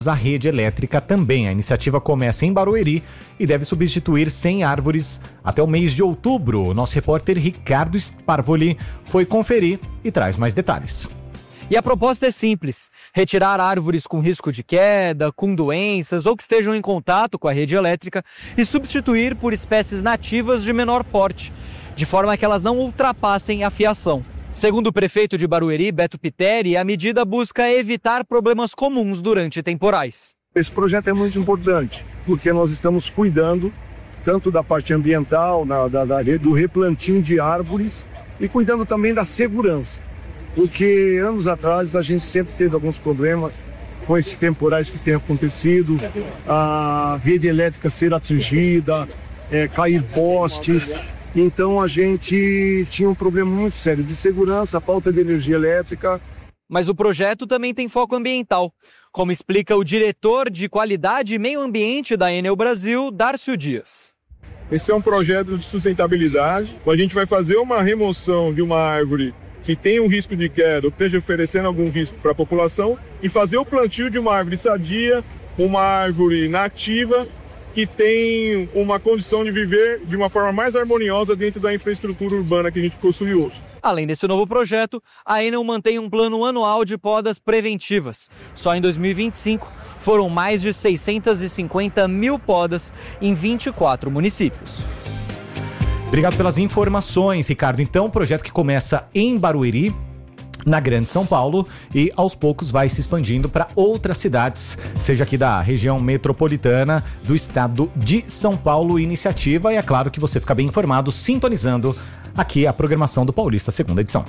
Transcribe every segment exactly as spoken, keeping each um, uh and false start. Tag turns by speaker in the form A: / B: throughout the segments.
A: A rede elétrica também. A iniciativa começa em Barueri e deve substituir cem árvores até o mês de outubro. O nosso repórter Ricardo Sparvoli foi conferir e traz mais detalhes.
B: E a proposta é simples: retirar árvores com risco de queda, com doenças ou que estejam em contato com a rede elétrica e substituir por espécies nativas de menor porte, de forma que elas não ultrapassem a fiação. Segundo o prefeito de Barueri, Beto Piteri, a medida busca evitar problemas comuns durante temporais.
C: Esse projeto é muito importante, porque nós estamos cuidando tanto da parte ambiental, na, da, da, do replantio de árvores e cuidando também da segurança. Porque anos atrás a gente sempre teve alguns problemas com esses temporais que têm acontecido, a rede elétrica ser atingida, é, cair postes. Então a gente tinha um problema muito sério de segurança, falta de energia elétrica.
B: Mas o projeto também tem foco ambiental, como explica o diretor de Qualidade e Meio Ambiente da Enel Brasil, Dárcio Dias.
D: Esse é um projeto de sustentabilidade. A gente vai fazer uma remoção de uma árvore que tem um risco de queda ou que esteja oferecendo algum risco para a população e fazer o plantio de uma árvore sadia, uma árvore nativa, que tem uma condição de viver de uma forma mais harmoniosa dentro da infraestrutura urbana que a gente possui hoje.
B: Além desse novo projeto, a Enel mantém um plano anual de podas preventivas. Só em dois mil e vinte e cinco foram mais de seiscentos e cinquenta mil podas em vinte e quatro municípios.
A: Obrigado pelas informações, Ricardo. Então, o projeto que começa em Barueri, na Grande São Paulo, e aos poucos vai se expandindo para outras cidades, seja aqui da região metropolitana do estado de São Paulo. Iniciativa, e é claro que você fica bem informado sintonizando aqui a programação do Paulista, segunda edição.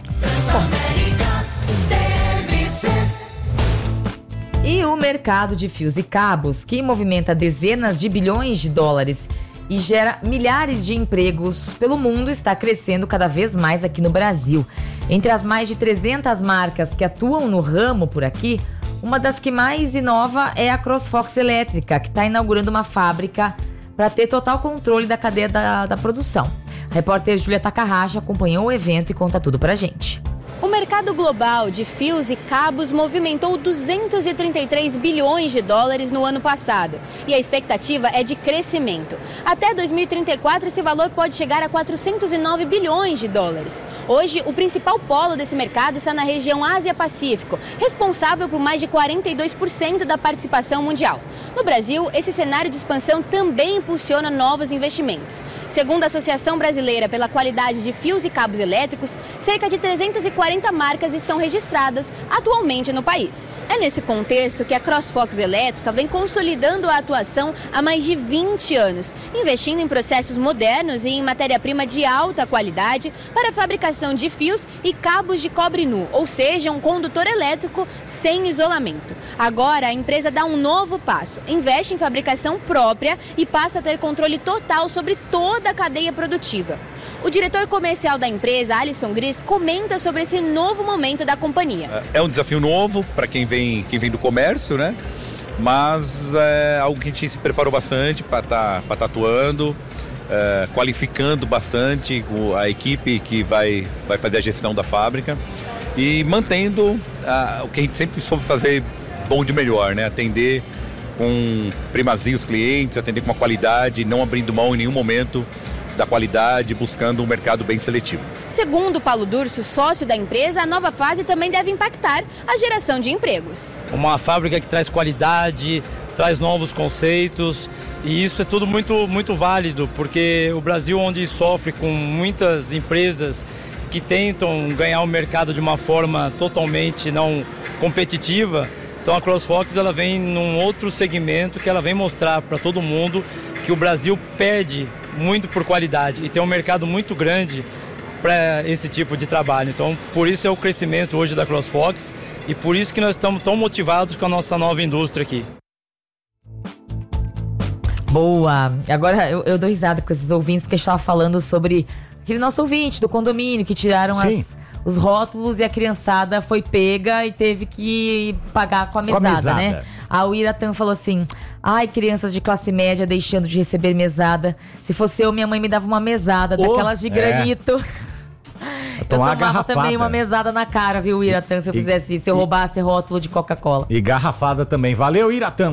E: E o mercado de fios e cabos, que movimenta dezenas de bilhões de dólares e gera milhares de empregos pelo mundo, está crescendo cada vez mais aqui no Brasil. Entre as mais de trezentas marcas que atuam no ramo por aqui, uma das que mais inova é a CrossFox Elétrica, que está inaugurando uma fábrica para ter total controle da cadeia da, da produção. A repórter Júlia Takahashi acompanhou o evento e conta tudo pra gente.
F: O mercado global de fios e cabos movimentou duzentos e trinta e três bilhões de dólares no ano passado e a expectativa é de crescimento. Até dois mil e trinta e quatro, esse valor pode chegar a quatrocentos e nove bilhões de dólares. Hoje, o principal polo desse mercado está na região Ásia-Pacífico, responsável por mais de quarenta e dois por cento da participação mundial. No Brasil, esse cenário de expansão também impulsiona novos investimentos. Segundo a Associação Brasileira pela Qualidade de Fios e Cabos Elétricos, cerca de trezentas e quarenta marcas estão registradas atualmente no país. É nesse contexto que a CrossFox Elétrica vem consolidando a atuação há mais de vinte anos, investindo em processos modernos e em matéria-prima de alta qualidade para a fabricação de fios e cabos de cobre nu, ou seja, um condutor elétrico sem isolamento. Agora, a empresa dá um novo passo, investe em fabricação própria e passa a ter controle total sobre toda a cadeia produtiva. O diretor comercial da empresa, Alisson Gris, comenta sobre esse novo momento da companhia.
G: É um desafio novo para quem vem, quem vem do comércio, né? Mas é algo que a gente se preparou bastante para estar tá, tá atuando, é, qualificando bastante a equipe que vai, vai fazer a gestão da fábrica e mantendo a, o que a gente sempre soube fazer bom de melhor, né? Atender com primazia os clientes, atender com uma qualidade, não abrindo mão em nenhum momento da qualidade, buscando um mercado bem seletivo.
F: Segundo Paulo Durso, sócio da empresa, a nova fase também deve impactar a geração de empregos.
H: Uma fábrica que traz qualidade, traz novos conceitos, e isso é tudo muito, muito válido, porque o Brasil, onde sofre com muitas empresas que tentam ganhar o mercado de uma forma totalmente não competitiva, então a CrossFox ela vem num outro segmento que ela vem mostrar para todo mundo que o Brasil perde muito por qualidade e tem um mercado muito grande para esse tipo de trabalho. Então, por isso é o crescimento hoje da CrossFox e por isso que nós estamos tão motivados com a nossa nova indústria aqui.
E: Boa! Agora eu, eu dou risada com esses ouvintes porque a gente estava falando sobre aquele nosso ouvinte do condomínio que tiraram as, os rótulos e a criançada foi pega e teve que pagar com a mesada, com a mesada. né? A Uiratan falou assim: ai, crianças de classe média deixando de receber mesada. Se fosse eu, minha mãe me dava uma mesada, oh, daquelas de granito. É. Eu
A: tomar
E: tomava também uma mesada na cara, viu, Iratã, se eu
A: E-
E: fizesse isso, se eu roubasse rótulo de Coca-Cola.
A: E garrafada também. Valeu, Iratã.